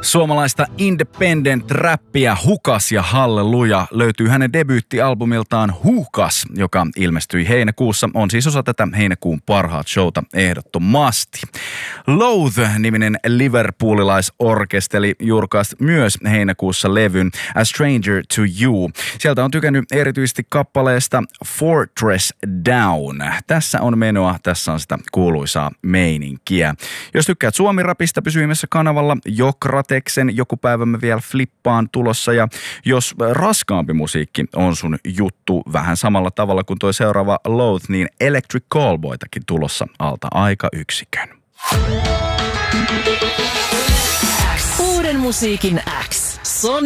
Suomalaista independent-räppiä Hukas ja Halleluja löytyy hänen debyyttialbumiltaan Hukas, joka ilmestyi heinäkuussa. On siis osa tätä heinäkuun parhaat showta ehdottomasti. Loathe-niminen liverpoolilaisorkesteli julkaisi myös heinäkuussa levyn A Stranger to You. Sieltä on tykännyt erityisesti kappaleesta Fortress Down. Tässä on menoa, tässä on sitä kuuluisaa meininkiä. Jos tykkäät suomi-rapista, pysy ihmeessä kanavalla. Jokrateksen joku päivä mä vielä flippaan tulossa. Ja jos raskaampi musiikki on sun juttu vähän samalla tavalla kuin toi seuraava Loathe, niin Electric Callboytakin tulossa alta aikayksikön. Uuden musiikin X. Sony.